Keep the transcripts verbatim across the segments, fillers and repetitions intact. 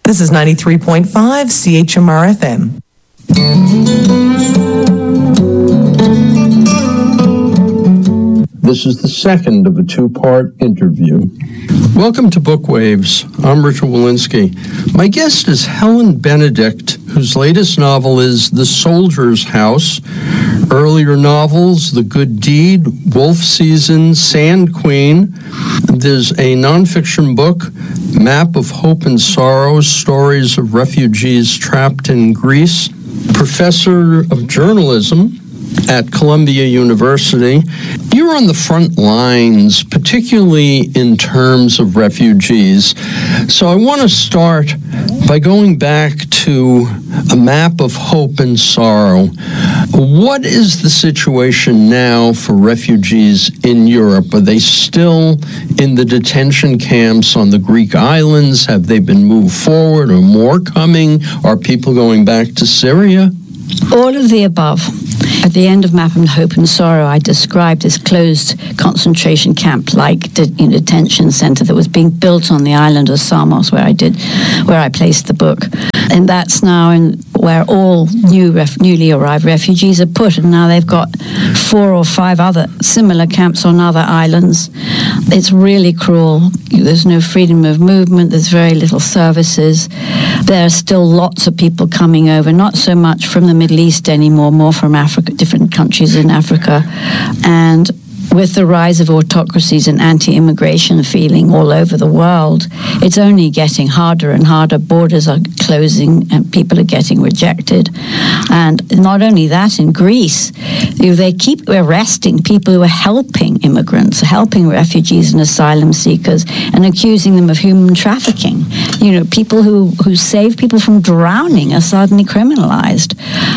This is ninety-three point five C H M R F M. This is the second of a two-part interview. Welcome to Bookwaves. I'm Richard Walensky. My guest is Helen Benedict, whose latest novel is The Soldier's House. Earlier novels, The Good Deed, Wolf Season, Sand Queen. There's a nonfiction book, Map of Hope and Sorrow, Stories of Refugees Trapped in Greece. Professor of Journalism at Columbia University. You're on the front lines, particularly in terms of refugees. So I want to start by going back to A Map of Hope and Sorrow. What is the situation now for refugees in Europe? Are they still in the detention camps on the Greek islands? Have they been moved forward or more coming? Are people going back to Syria? All of the above. At the end of Map of Hope and Sorrow, I described this closed concentration camp-like de- you know, detention center that was being built on the island of Samos, where I did, where I placed the book, and that's now in where all new ref- newly arrived refugees are put, and now they've got four or five other similar camps on other islands. It's really cruel. There's no freedom of movement. There's very little services. There are still lots of people coming over, not so much from the Middle East anymore, more from Africa, different countries in Africa. And with the rise of autocracies and anti-immigration feeling all over the world, it's only getting harder and harder. Borders are closing and people are getting rejected. And not only that, in Greece, they keep arresting people who are helping immigrants, helping refugees and asylum seekers, and accusing them of human trafficking. You know, people who, who save people from drowning are suddenly criminalized.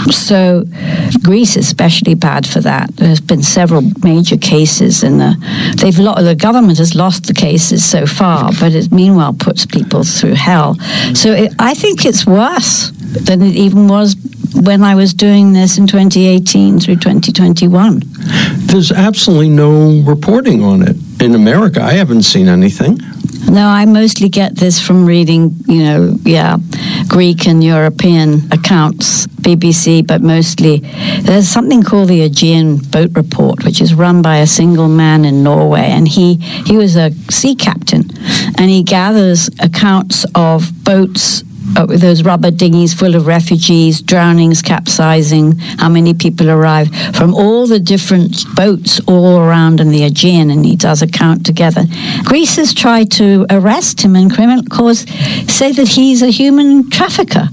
So Greece is especially bad for that. There's been several major cases. And the, they've lo- the government has lost the cases so far, but it meanwhile puts people through hell. So it, I think it's worse than it even was when I was doing this in twenty eighteen through twenty twenty-one. There's absolutely no reporting on it in America. I haven't seen anything. No, I mostly get this from reading, you know, yeah, Greek and European accounts, B B C, but mostly there's something called the Aegean Boat Report, which is run by a single man in Norway, and he, he was a sea captain, and he gathers accounts of boats Uh, with those rubber dinghies full of refugees, drownings, capsizing, how many people arrive from all the different boats all around in the Aegean, and he does a count together. Greece has tried to arrest him and criminal cause, say that he's a human trafficker.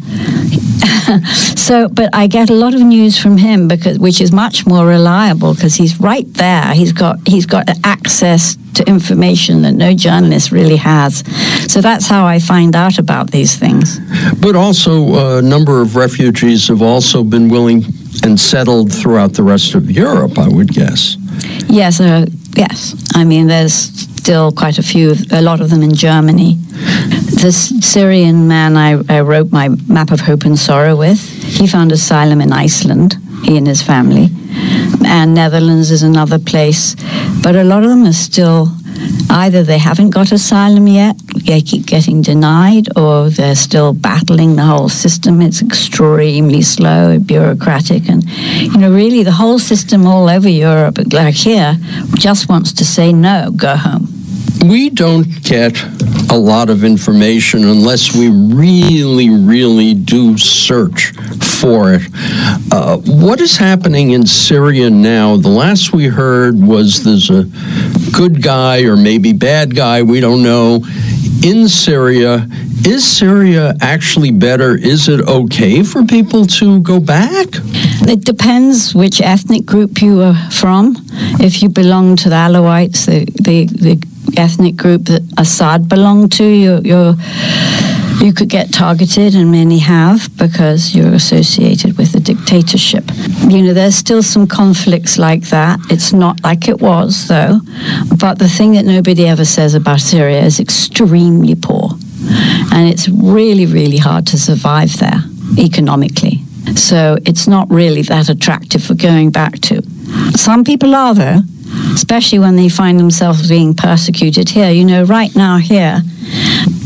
So, but I get a lot of news from him because, which is much more reliable because he's right there. He's got he's got access to information that no journalist really has. So that's how I find out about these things. But also, a number of refugees have also been willing and settled throughout the rest of Europe, I would guess. Yes, uh, yes. I mean, there's still quite a few, a lot of them in Germany. This Syrian man I, I wrote my Map of Hope and Sorrow with, he found asylum in Iceland, he and his family. And Netherlands is another place. But a lot of them are still, either they haven't got asylum yet, they keep getting denied, or they're still battling the whole system. It's extremely slow, bureaucratic, and, you know, really the whole system all over Europe, like here, just wants to say, no, go home. We don't get a lot of information unless we really, really do search for it. Uh, what is happening in Syria now? The last we heard was there's a good guy or maybe bad guy, we don't know, in Syria. Is Syria actually better? Is it okay for people to go back? It depends which ethnic group you are from. If you belong to the Alawites, the, the, the ethnic group that Assad belonged to, you're, you're, you could get targeted, and many have, because you're associated with the dictatorship. You know, there's still some conflicts like that. It's not like it was, though. But the thing that nobody ever says about Syria is extremely poor. And it's really, really hard to survive there economically. So it's not really that attractive for going back to. Some people are, though, especially when they find themselves being persecuted here. You know, right now here,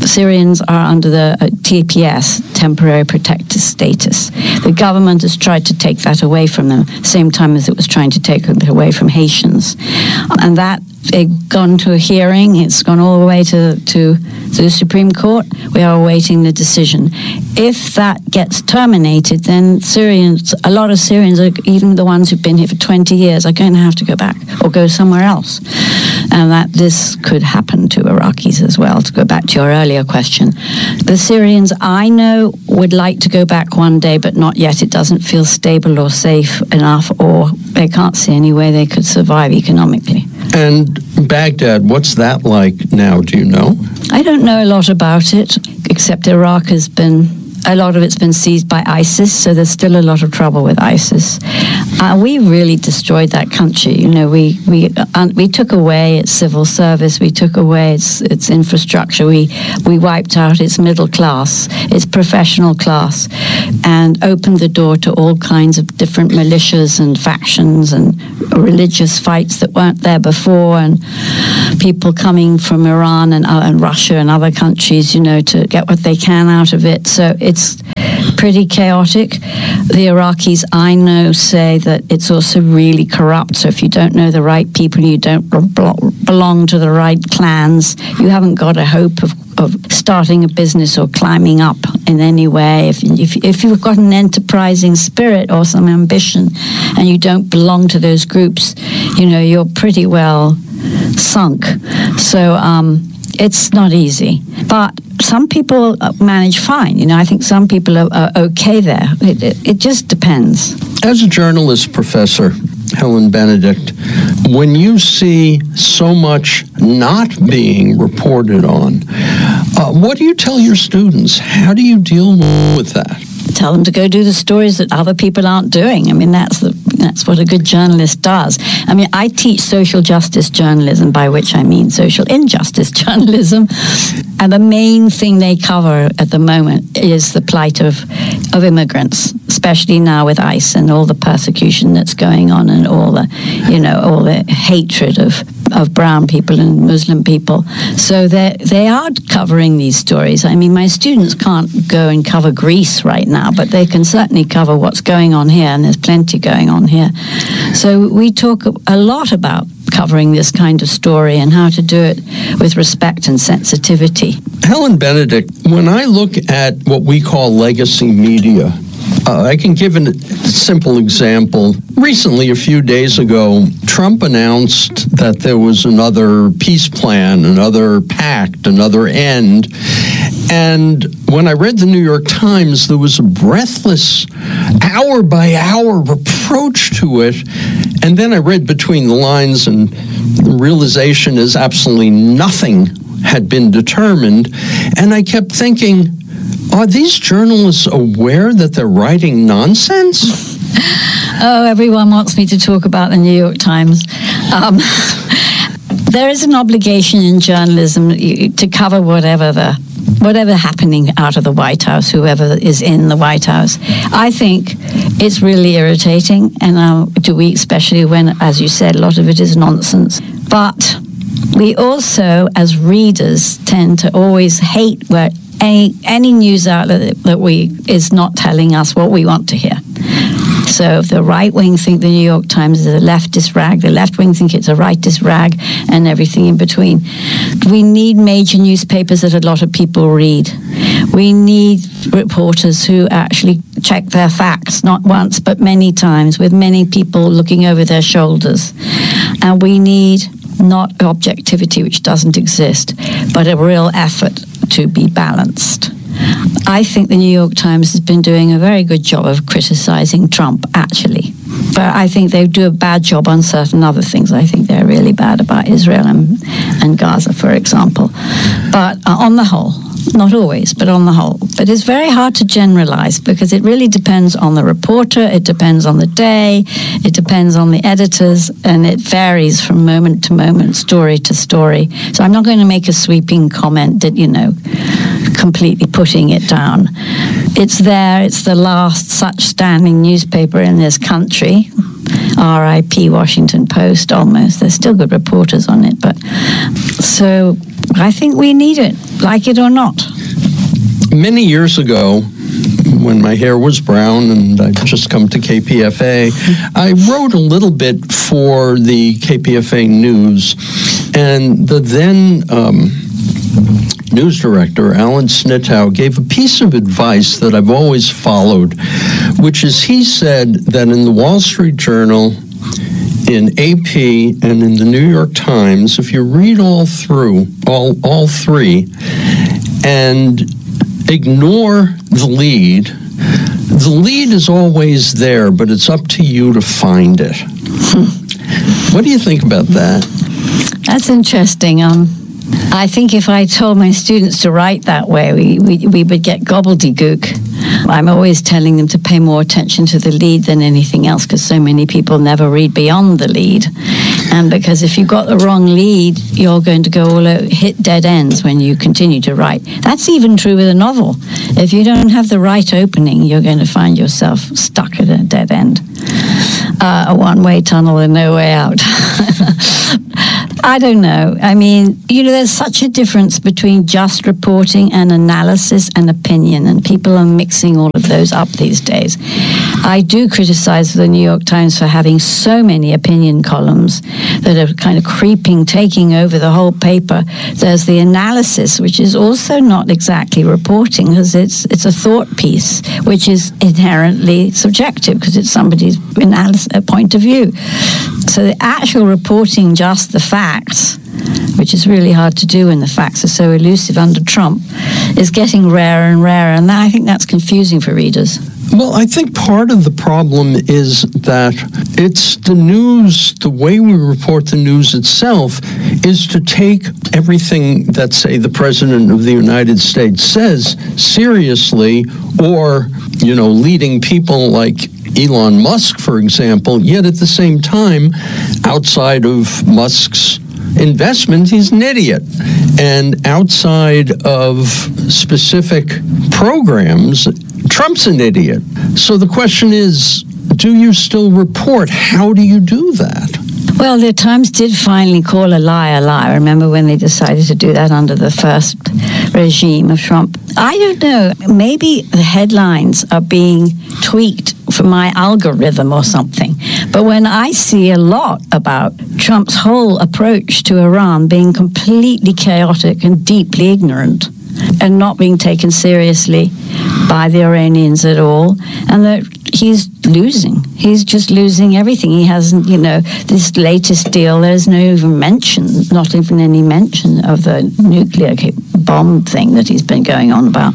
Syrians are under the uh, T P S, temporary protected status. The government has tried to take that away from them, same time as it was trying to take it away from Haitians. And that, they've gone to a hearing. It's gone all the way to, to, to the Supreme Court. We are awaiting the decision. If that gets terminated, then Syrians, a lot of Syrians, even the ones who've been here for twenty years, are going to have to go back or go somewhere else. And that this could happen to Iraqis as well, to go back to your earlier question. The Syrians I know would like to go back one day, but not yet. It doesn't feel stable or safe enough, or they can't see any way they could survive economically. And Baghdad, what's that like now? Do you know? I don't know a lot about it, except Iraq has been, a lot of it's been seized by ISIS, so there's still a lot of trouble with ISIS. Uh, we really destroyed that country. You know, we we uh, we took away its civil service, we took away its its infrastructure, we we wiped out its middle class, its professional class, and opened the door to all kinds of different militias and factions and religious fights that weren't there before, and people coming from Iran and, uh, and Russia and other countries, you know, to get what they can out of it. So it's pretty chaotic. The Iraqis I know say that it's also really corrupt. So if you don't know the right people, you don't belong to the right clans, you haven't got a hope of, of starting a business or climbing up in any way. If, if, if you've got an enterprising spirit or some ambition and you don't belong to those groups, you know, you're pretty well sunk. So um, it's not easy. But some people manage fine. You know, I think some people are, are okay there. It, it, it just depends. As a journalist, Professor Helen Benedict, when you see so much not being reported on, uh, what do you tell your students? How do you deal with that? Tell them to go do the stories that other people aren't doing. I mean, that's the that's what a good journalist does. I mean, I teach social justice journalism, by which I mean social injustice journalism. And the main thing they cover at the moment is the plight of, of immigrants, especially now with ICE and all the persecution that's going on and all the, you know, all the hatred of of brown people and Muslim people. So they they are covering these stories. I mean, my students can't go and cover Greece right now, but they can certainly cover what's going on here, and there's plenty going on here. So we talk a lot about covering this kind of story and how to do it with respect and sensitivity. Helen Benedict, when I look at what we call legacy media, Uh, I can give a simple example. Recently, a few days ago, Trump announced that there was another peace plan, another pact, another end. And when I read the New York Times, there was a breathless, hour-by-hour reproach to it. And then I read between the lines, and the realization is absolutely nothing had been determined. And I kept thinking, are these journalists aware that they're writing nonsense? Oh, everyone wants me to talk about the New York Times. Um, there is an obligation in journalism to cover whatever the whatever happening out of the White House, whoever is in the White House. I think it's really irritating, and uh, to we, especially when, as you said, a lot of it is nonsense. But we also, as readers, tend to always hate where Any, any news outlet that we is not telling us what we want to hear. So if the right wing think the New York Times is a leftist rag, the left wing think it's a rightist rag, and everything in between. We need major newspapers that a lot of people read. We need reporters who actually check their facts, not once but many times, with many people looking over their shoulders. And we need not objectivity, which doesn't exist, but a real effort to be balanced. I think the New York Times has been doing a very good job of criticizing Trump, actually. But I think they do a bad job on certain other things. I think they're really bad about Israel and, and Gaza, for example. But uh, on the whole, not always, but on the whole. But it's very hard to generalize because it really depends on the reporter, it depends on the day, it depends on the editors, and it varies from moment to moment, story to story. So I'm not going to make a sweeping comment that, you know, completely putting it down. It's there, it's the last such standing newspaper in this country. R I P Washington Post, almost. There's still good reporters on it, but so I think we need it, like it or not. Many years ago, when my hair was brown and I'd just come to K P F A, I wrote a little bit for the K P F A News, and the then um, news director, Alan Snitow, gave a piece of advice that I've always followed, which is he said that in the Wall Street Journal, in A P, and in the New York Times, if you read all through, all, all three, and ignore the lead, the lead is always there, but it's up to you to find it. What do you think about that? That's interesting. Um, I think if I told my students to write that way, we, we, we would get gobbledygook. I'm always telling them to pay more attention to the lead than anything else, because so many people never read beyond the lead. And because if you've got the wrong lead, you're going to go all over, hit dead ends when you continue to write. That's even true with a novel. If you don't have the right opening, you're going to find yourself stuck at a dead end. Uh, a one-way tunnel and no way out. I don't know. I mean, you know, there's such a difference between just reporting and analysis and opinion, and people are mixing all of those up these days. I do criticize the New York Times for having so many opinion columns that are kind of creeping, taking over the whole paper. There's the analysis, which is also not exactly reporting, because it's it's a thought piece, which is inherently subjective, because it's somebody's analysis, point of view. So the actual reporting, just the facts, which is really hard to do when the facts are so elusive under Trump, is getting rarer and rarer, and I think that's confusing for readers. Well, I think part of the problem is that it's the news, the way we report the news itself, is to take everything that, say, the President of the United States says seriously, or, you know, leading people like Elon Musk, for example, yet at the same time, outside of Musk's investment, he's an idiot. And outside of specific programs, Trump's an idiot. So the question is, do you still report? How do you do that? Well, the Times did finally call a lie a lie. Remember when they decided to do that under the first regime of Trump? I don't know. Maybe the headlines are being tweaked for my algorithm or something. But when I see a lot about Trump's whole approach to Iran being completely chaotic and deeply ignorant, and not being taken seriously by the Iranians at all, and that he's losing. He's just losing everything. He hasn't, you know, this latest deal, there's no even mention, not even any mention of the nuclear bomb thing that he's been going on about.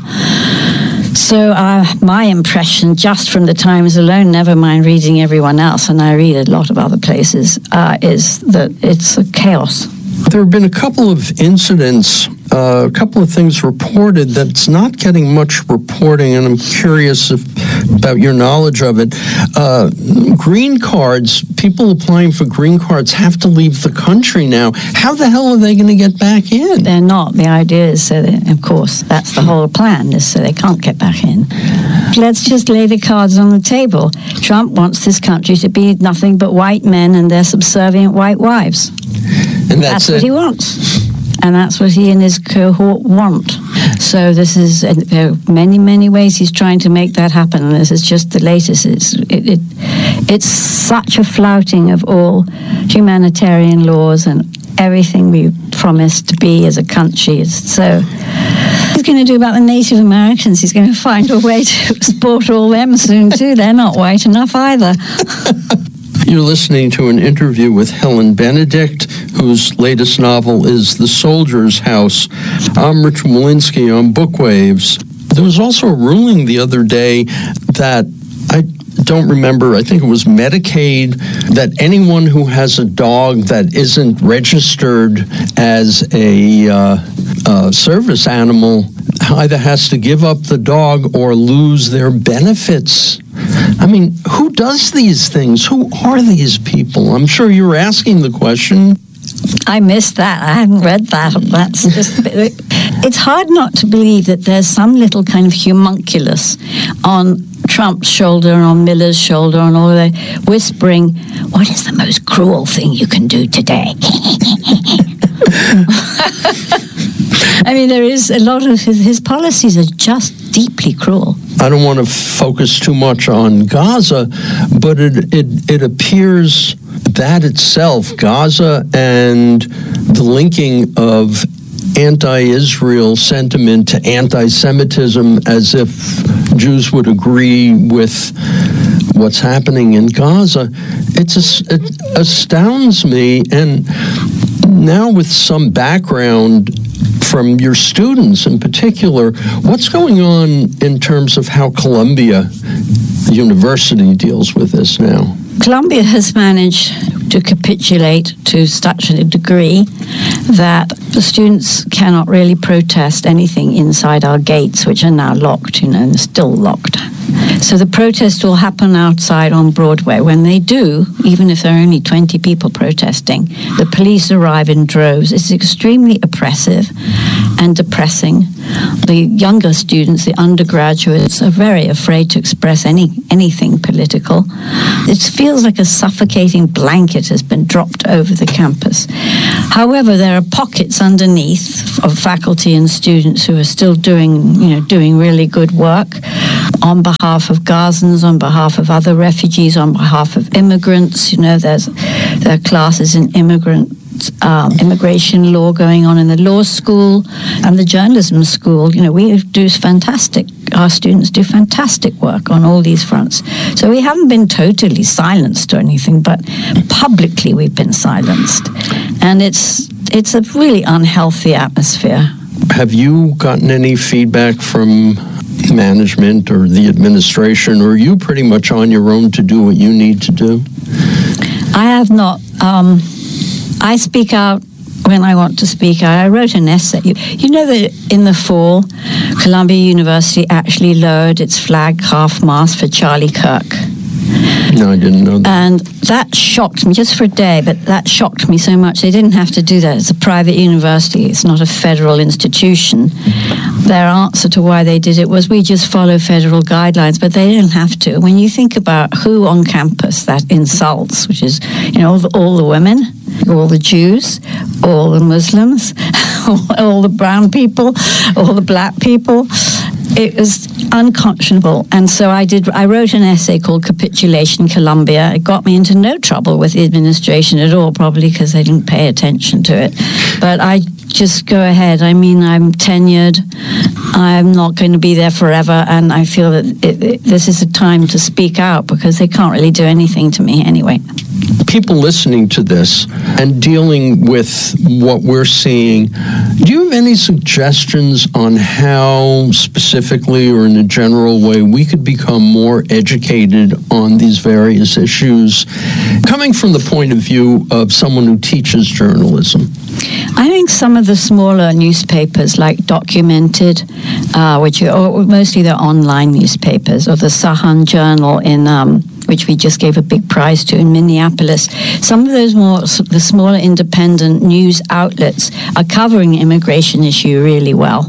So uh, my impression, just from the Times alone, never mind reading everyone else, and I read a lot of other places, uh, is that it's a chaos. There have been a couple of incidents, uh, a couple of things reported that's not getting much reporting, and I'm curious if, about your knowledge of it. Uh, green cards, people applying for green cards have to leave the country now. How the hell are they going to get back in? They're not. The idea is so that, of course, that's the whole plan, is so they can't get back in. Let's just lay the cards on the table. Trump wants this country to be nothing but white men and their subservient white wives. And that's, that's what he wants. And that's what he and his cohort want. So this is, there are many, many ways he's trying to make that happen. And this is just the latest. It's, it, it, it's such a flouting of all humanitarian laws and everything we promised to be as a country. It's so... He's going to do about the Native Americans. He's going to find a way to export all them soon, too. They're not white enough either. You're listening to an interview with Helen Benedict, whose latest novel is The Soldier's House. I'm Richard Wolinsky on Bookwaves. There was also a ruling the other day that I don't remember, I think it was Medicaid, that anyone who has a dog that isn't registered as a uh, uh, service animal either has to give up the dog or lose their benefits. I mean, who does these things? Who are these people? I'm sure you're asking the question. I missed that. I hadn't read that. That's just, it's hard not to believe that there's some little kind of homunculus on Trump's shoulder and on Miller's shoulder and all that, whispering, what is the most cruel thing you can do today? I mean, there is a lot of his, his policies are just deeply cruel. I don't want to focus too much on Gaza, but it, it, it appears that itself, Gaza and the linking of anti-Israel sentiment to anti-Semitism, as if Jews would agree with what's happening in Gaza, it's a, it astounds me. And now with some background from your students in particular, what's going on in terms of how Columbia University deals with this now? Columbia has managed to capitulate to such a degree that the students cannot really protest anything inside our gates, which are now locked, you know, and still locked. So the protest will happen outside on Broadway. When they do, even if there are only twenty people protesting, the police arrive in droves. It's extremely oppressive and depressing. The younger students, the undergraduates, are very afraid to express any anything political. It feels like a suffocating blanket has been dropped over the campus. However, there are pockets underneath of faculty and students who are still doing, you know, doing really good work on behalf of Gazans, on behalf of other refugees, on behalf of immigrants. You know, there's there are classes in immigrant um, immigration law going on in the law school and the journalism school. You know, we do fantastic. Our students do fantastic work on all these fronts. So we haven't been totally silenced or anything, but publicly we've been silenced, and it's it's a really unhealthy atmosphere. Have you gotten any feedback from management or the administration, or are you pretty much on your own to do what you need to do? I have not. Um, I speak out when I want to speak out. I wrote an essay. You, you know that in the fall, Columbia University actually lowered its flag half-mast for Charlie Kirk. No, I didn't know that. And that shocked me, just for a day, but that shocked me so much. They didn't have to do that. It's a private university. It's not a federal institution. Their answer to why they did it was, we just follow federal guidelines, but they didn't have to. When you think about who on campus that insults, which is, you know, all the, all the women, all the Jews, all the Muslims, all the brown people, all the black people, it was unconscionable. And so I did. I wrote an essay called Capitulation Columbia. It got me into no trouble with the administration at all, probably because they didn't pay attention to it. But I just go ahead. I mean, I'm tenured. I'm not going to be there forever, and I feel that it, it, this is a time to speak out because they can't really do anything to me anyway. People listening to this and dealing with what we're seeing, do you have any suggestions on how specifically or in a general way we could become more educated on these various issues, coming from the point of view of someone who teaches journalism? I think some of the smaller newspapers, like Documented, uh, which are or mostly they're online newspapers, or the Sahan Journal in um, which we just gave a big prize to in Minneapolis. Some of those more, the smaller independent news outlets are covering the immigration issue really well.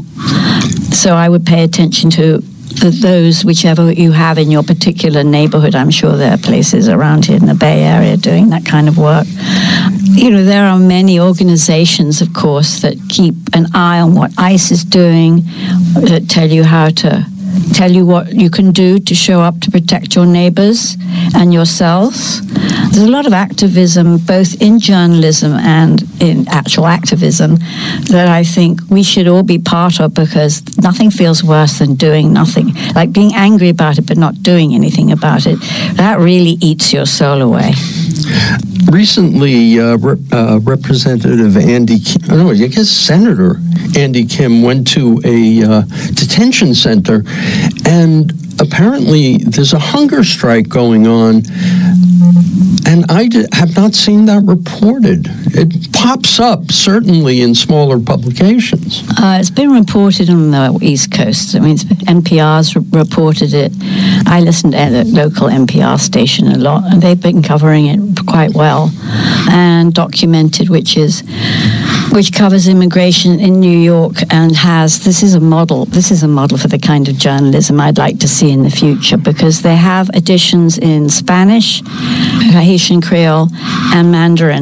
So I would pay attention to the, those, whichever you have in your particular neighborhood. I'm sure there are places around here in the Bay Area doing that kind of work. You know, there are many organizations, of course, that keep an eye on what ICE is doing, that tell you how to tell you what you can do to show up to protect your neighbors and yourselves. There's a lot of activism, both in journalism and in actual activism, that I think we should all be part of, because nothing feels worse than doing nothing. Like being angry about it but not doing anything about it. That really eats your soul away. Recently, uh, Rep- uh, Representative Andy Kim, I don't know, I guess Senator Andy Kim went to a uh, detention center, and apparently there's a hunger strike going on, and I did, have not seen that reported. It pops up, certainly, in smaller publications. Uh, it's been reported on the East Coast. I mean, N P R's re- reported it. I listen to the local N P R station a lot, and they've been covering it quite well. And Documented, which is which covers immigration in New York, and has this is a model. This is a model for the kind of journalism I'd like to see in the future, because they have editions in Spanish, Haitian Creole, and Mandarin.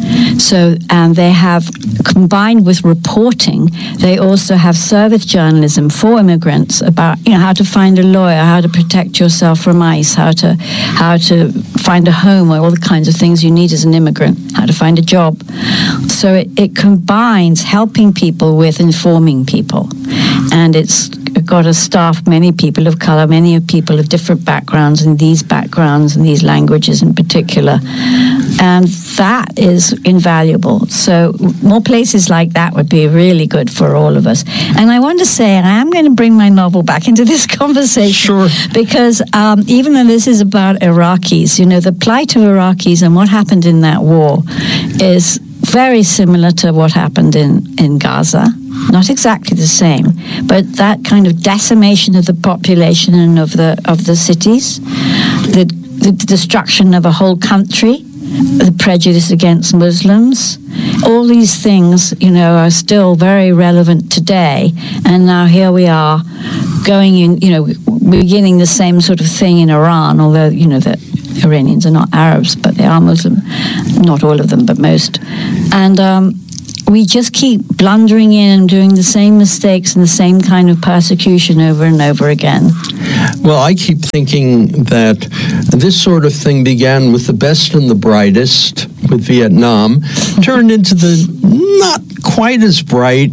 So, and they have, combined with reporting, they also have service journalism for immigrants about, you know, how to find a lawyer, how to protect yourself from ICE, how to how to find a home, all the kinds of things you need as an immigrant, how to find a job. So it, it combines helping people with informing people. And it's got a staff, many people of color, many of people of different backgrounds, and these backgrounds and these languages in particular. And that is invaluable. So more places like that would be really good for all of us. And I want to say, I am going to bring my novel back into this conversation. Sure. Because um, even though this is about Iraqis, you know, the plight of Iraqis and what happened in that war is very similar to what happened in, in Gaza. Not exactly the same, but that kind of decimation of the population and of the of the cities, the, the destruction of a whole country, the prejudice against Muslims, all these things, you know, are still very relevant today. And now here we are going in, you know, beginning the same sort of thing in Iran, although, you know, the Iranians are not Arabs, but they are Muslim. Not all of them, but most. And um, we just keep blundering in and doing the same mistakes and the same kind of persecution over and over again. Well, I keep thinking that this sort of thing began with the best and the brightest, with Vietnam, turned into the not quite as bright,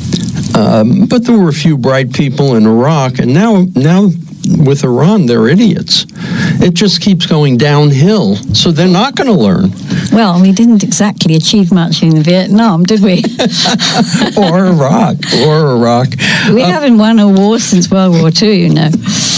um, but there were a few bright people in Iraq, and now now with Iran, they're idiots. It just keeps going downhill, so they're not going to learn. Well, we didn't exactly achieve much in Vietnam, did we? or Iraq, or Iraq. We uh, haven't won a war since World War Two, you know.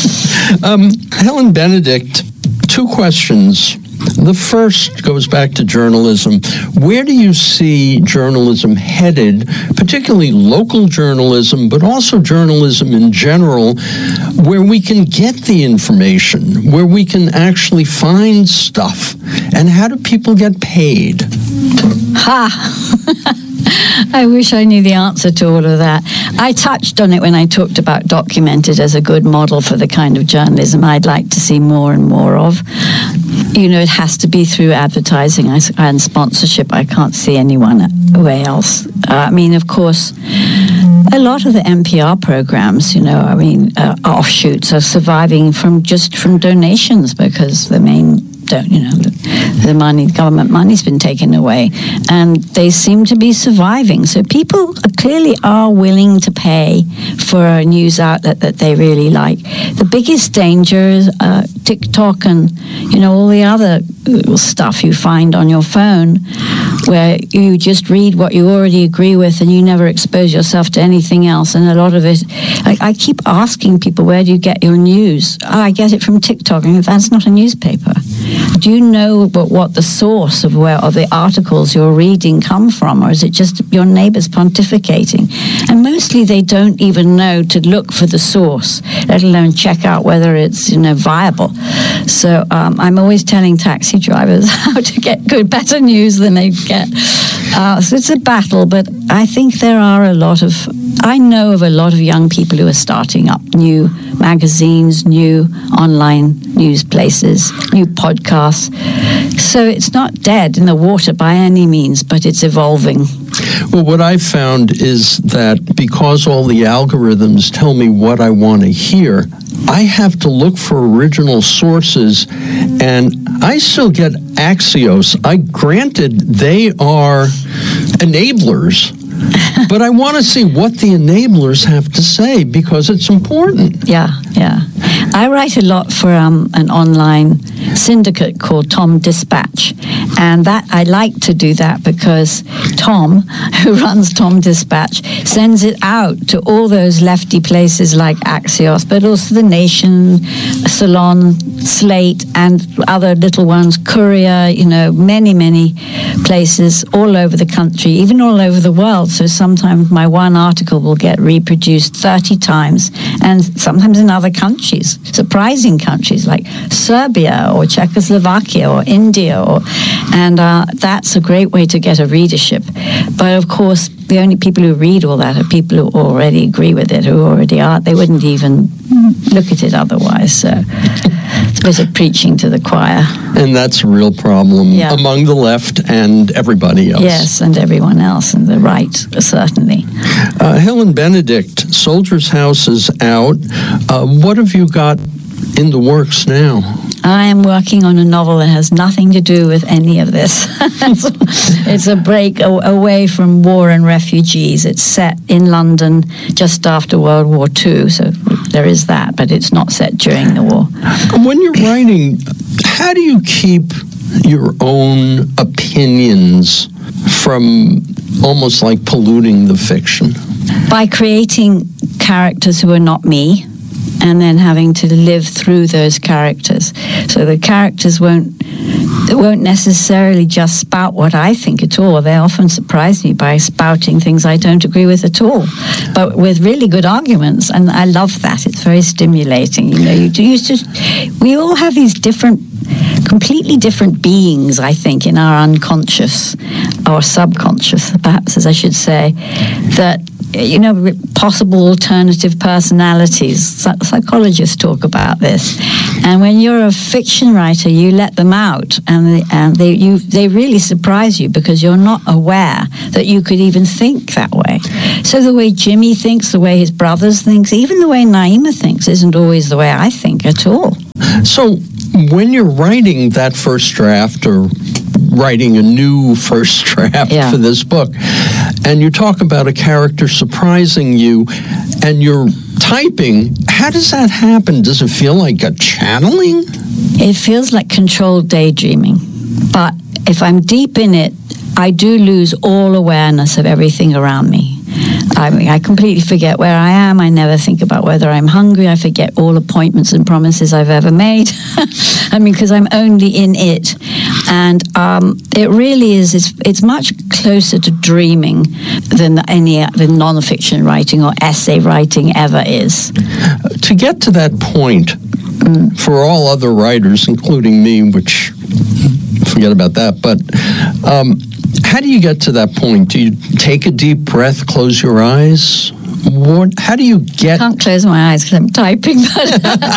Um, Helen Benedict, two questions. The first goes back to journalism. Where do you see journalism headed, particularly local journalism, but also journalism in general, where we can get the information, where we can actually find stuff? And how do people get paid? Ha! I wish I knew the answer to all of that. I touched on it when I talked about Documented as a good model for the kind of journalism I'd like to see more and more of. You know, it has to be through advertising and sponsorship. I can't see anyone way else. Uh, I mean, of course, a lot of the N P R programs, you know, I mean, uh, offshoots are surviving from just from donations because the main don't, you know, the, the money, government money's been taken away, and they seem to be surviving. So people clearly are willing to pay for a news outlet that they really like. The biggest danger is uh, TikTok and, you know, all the other stuff you find on your phone, where you just read what you already agree with and you never expose yourself to anything else. And a lot of it, I, I keep asking people, where do you get your news? Oh, I get it from TikTok. And that's not a newspaper. Do you know what, what the source of where of the articles you're reading come from, or is it just your neighbors pontificating? And mostly they don't even know to look for the source, let alone check out whether it's, you know, viable. So um, I'm always telling taxi drivers how to get good, better news than they get. Uh, so it's a battle, but I think there are a lot of, I know of a lot of young people who are starting up new magazines, new online news places, new podcasts. So it's not dead in the water by any means, but it's evolving. Well, what I've found is that because all the algorithms tell me what I want to hear, I have to look for original sources, and I still get Axios. I granted they are enablers, but I want to see what the enablers have to say because it's important. Yeah, yeah. I write a lot for um, an online syndicate called Tom Dispatch, and that I like to do that because Tom, who runs Tom Dispatch, sends it out to all those lefty places like Axios, but also The Nation, Salon, Slate, and other little ones, Courier, you know, many, many places all over the country, even all over the world. So sometimes my one article will get reproduced thirty times, and sometimes in other countries, surprising countries like Serbia or Czechoslovakia or India, or, and uh, that's a great way to get a readership. But of course, the only people who read all that are people who already agree with it, who already are. They wouldn't even look at it otherwise. So, bit of preaching to the choir. And that's a real problem Yeah. among the left and everybody else. Yes, and everyone else, and the right, certainly. Uh, Helen Benedict, Soldier's House is out. Uh, what have you got in the works now? I am working on a novel that has nothing to do with any of this. it's, it's a break a- away from war and refugees. It's set in London just after World War Two, so there is that, but it's not set during the war. When you're writing, how do you keep your own opinions from almost like polluting the fiction? By creating characters who are not me, and then having to live through those characters. So the characters won't they won't necessarily just spout what I think at all. They often surprise me by spouting things I don't agree with at all, but with really good arguments, and I love that. It's very stimulating. You know, you do used to. We all have these different, completely different beings, I think, in our unconscious or subconscious, perhaps, as I should say, that. You know, possible alternative personalities. Psychologists talk about this, and when you're a fiction writer, you let them out, and they, and they you they really surprise you because you're not aware that you could even think that way. So the way Jimmy thinks, the way his brothers thinks, even the way Naima thinks, isn't always the way I think at all. So when you're writing that first draft or writing a new first draft Yeah. for this book, and you talk about a character surprising you, and you're typing, how does that happen? Does it feel like a channeling? It feels like controlled daydreaming, but if I'm deep in it, I do lose all awareness of everything around me. I mean, I completely forget where I am. I never think about whether I'm hungry. I forget all appointments and promises I've ever made. I mean, because I'm only in it. And um, it really is, it's, it's much closer to dreaming than any than non-fiction writing or essay writing ever is. To get to that point, mm. for all other writers, including me, which, forget about that, but um, how do you get to that point? Do you take a deep breath, close your eyes? What, how do you get... I can't close my eyes because I'm typing. But,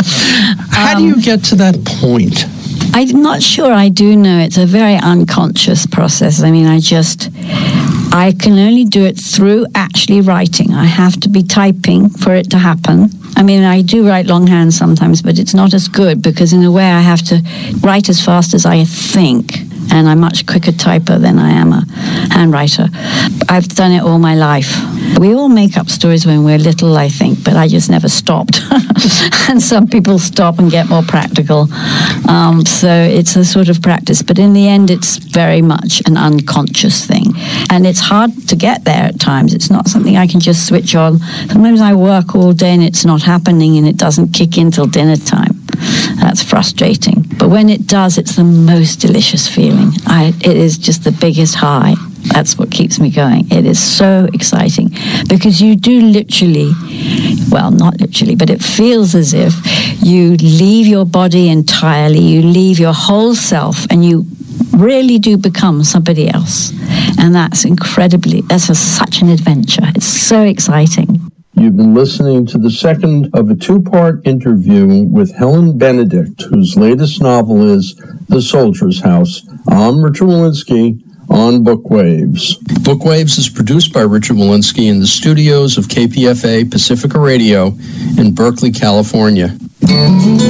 how um, do you get to that point? I'm not sure I do know. It's a very unconscious process. I mean, I just... I can only do it through actually writing. I have to be typing for it to happen. I mean, I do write longhand sometimes, but it's not as good because in a way I have to write as fast as I think. And I'm much quicker typer than I am a handwriter. I've done it all my life. We all make up stories when we're little, I think, but I just never stopped. And some people stop and get more practical. Um, so it's a sort of practice. But in the end, it's very much an unconscious thing. And it's hard to get there at times. It's not something I can just switch on. Sometimes I work all day and it's not happening and it doesn't kick in till dinner time. That's frustrating. But when it does, it's the most delicious feeling. I, it is just the biggest high. That's what keeps me going. It is so exciting because you do literally, well, not literally, but it feels as if you leave your body entirely, you leave your whole self, and you really do become somebody else. And that's incredibly, that's a, such an adventure. It's so exciting. You've been listening to the second of a two-part interview with Helen Benedict, whose latest novel is The Soldier's House. I'm Richard Wolinsky on Bookwaves. Bookwaves is produced by Richard Wolinsky in the studios of K P F A Pacifica Radio in Berkeley, California.